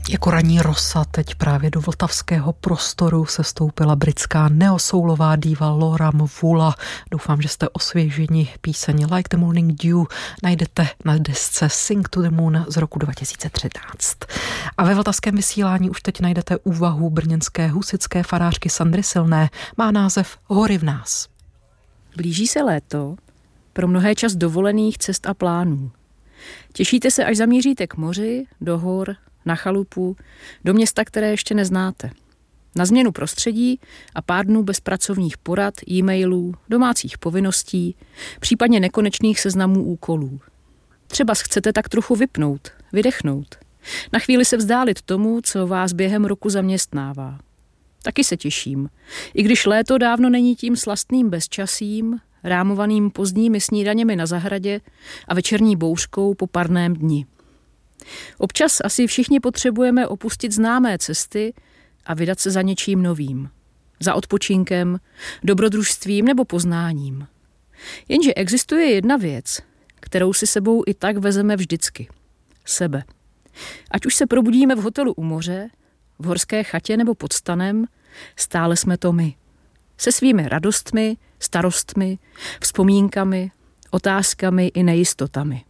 Jako ranní rosa teď právě do vltavského prostoru sestoupila britská neosoulová diva Laura Mwula. Doufám, že jste osvěženi. Píseň Like the Morning Dew najdete na desce Sing to the Moon z roku 2013. A ve vltavském vysílání už teď najdete úvahu brněnské husitské farářky Sandry Silné. Má název Hory v nás. Blíží se léto, pro mnohé čas dovolených cest a plánů. Těšíte se, až zamíříte k moři, do hor, na chalupu, do města, které ještě neznáte. Na změnu prostředí a pár dnů bez pracovních porad, e-mailů, domácích povinností, případně nekonečných seznamů úkolů. Třeba chcete tak trochu vypnout, vydechnout. Na chvíli se vzdálit tomu, co vás během roku zaměstnává. Taky se těším. I když léto dávno není tím slastným bezčasím, rámovaným pozdními snídaněmi na zahradě a večerní bouřkou po parném dni. Občas asi všichni potřebujeme opustit známé cesty a vydat se za něčím novým. Za odpočinkem, dobrodružstvím nebo poznáním. Jenže existuje jedna věc, kterou si sebou i tak vezeme vždycky. Sebe. Ať už se probudíme v hotelu u moře, v horské chatě nebo pod stanem, stále jsme to my. Se svými radostmi, starostmi, vzpomínkami, otázkami i nejistotami.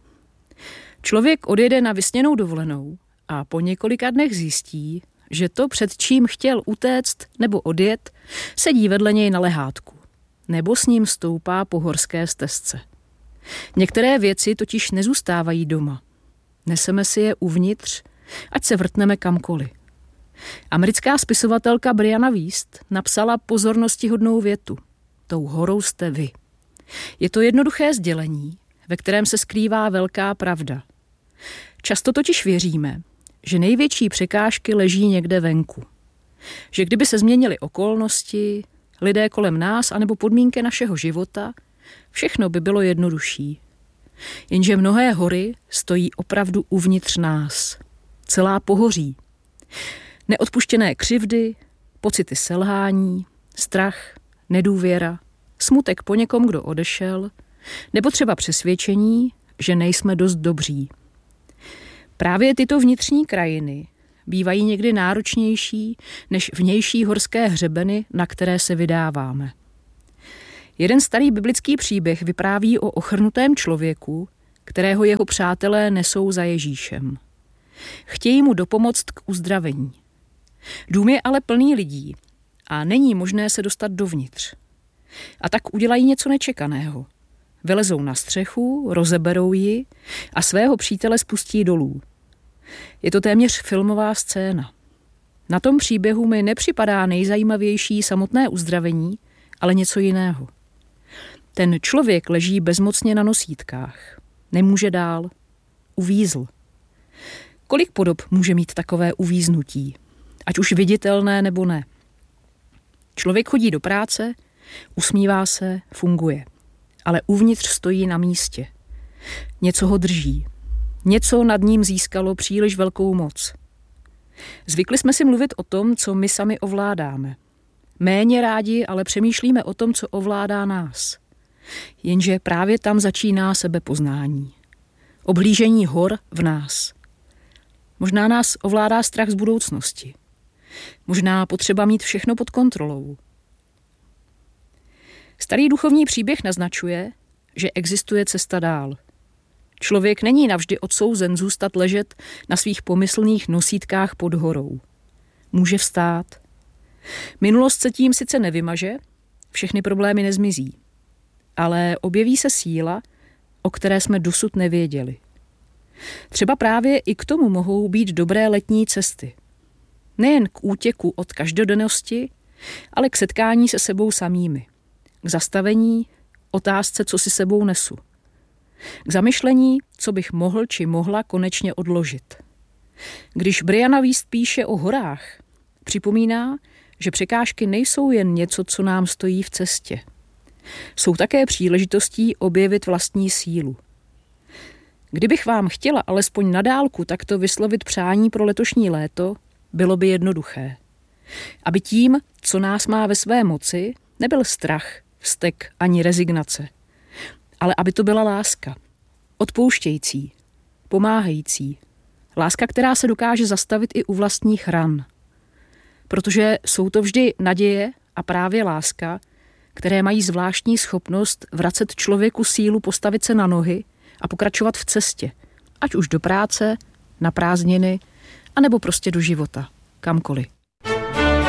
Člověk odjede na vysněnou dovolenou a po několika dnech zjistí, že to, před čím chtěl utéct nebo odjet, sedí vedle něj na lehátku, nebo s ním stoupá po horské stezce. Některé věci totiž nezůstávají doma. Neseme si je uvnitř, ať se vrtneme kamkoliv. Americká spisovatelka Brianna Wiest napsala pozornostihodnou větu. Tou horou jste vy. Je to jednoduché sdělení, ve kterém se skrývá velká pravda. Často totiž věříme, že největší překážky leží někde venku. Že kdyby se změnily okolnosti, lidé kolem nás anebo podmínky našeho života, všechno by bylo jednodušší. Jenže mnohé hory stojí opravdu uvnitř nás. Celá pohoří. Neodpuštěné křivdy, pocity selhání, strach, nedůvěra, smutek po někom, kdo odešel, nebo třeba přesvědčení, že nejsme dost dobří. Právě tyto vnitřní krajiny bývají někdy náročnější než vnější horské hřebeny, na které se vydáváme. Jeden starý biblický příběh vypráví o ochrnutém člověku, kterého jeho přátelé nesou za Ježíšem. Chtějí mu dopomoct k uzdravení. Dům je ale plný lidí a není možné se dostat dovnitř. A tak udělají něco nečekaného. Vylezou na střechu, rozeberou ji a svého přítele spustí dolů. Je to téměř filmová scéna. Na tom příběhu mi nepřipadá nejzajímavější samotné uzdravení, ale něco jiného. Ten člověk leží bezmocně na nosítkách. Nemůže dál. Uvízl. Kolik podob může mít takové uvíznutí? Ať už viditelné nebo ne. Člověk chodí do práce, usmívá se, funguje. Ale uvnitř stojí na místě. Něco ho drží. Něco nad ním získalo příliš velkou moc. Zvykli jsme si mluvit o tom, co my sami ovládáme. Méně rádi ale přemýšlíme o tom, co ovládá nás. Jenže právě tam začíná sebepoznání. Obhlížení hor v nás. Možná nás ovládá strach z budoucnosti. Možná potřeba mít všechno pod kontrolou. Starý duchovní příběh naznačuje, že existuje cesta dál. Člověk není navždy odsouzen zůstat ležet na svých pomyslných nosítkách pod horou. Může vstát. Minulost se tím sice nevymaže, všechny problémy nezmizí, ale objeví se síla, o které jsme dosud nevěděli. Třeba právě i k tomu mohou být dobré letní cesty. Nejen k útěku od každodennosti, ale k setkání se sebou samými. K zastavení, otázce, co si sebou nesu. K zamyšlení, co bych mohl či mohla konečně odložit. Když Brianna Wiest píše o horách, připomíná, že překážky nejsou jen něco, co nám stojí v cestě. Jsou také příležitostí objevit vlastní sílu. Kdybych vám chtěla alespoň na dálku takto vyslovit přání pro letošní léto, bylo by jednoduché. Aby tím, co nás má ve své moci, nebyl strach, vztek ani rezignace, ale aby to byla láska. Odpouštějící, pomáhající, Láska, která se dokáže zastavit i u vlastních ran. Protože jsou to vždy naděje a právě láska, které mají zvláštní schopnost vracet člověku sílu postavit se na nohy a pokračovat v cestě, ať už do práce, na prázdniny, anebo prostě do života, kamkoliv.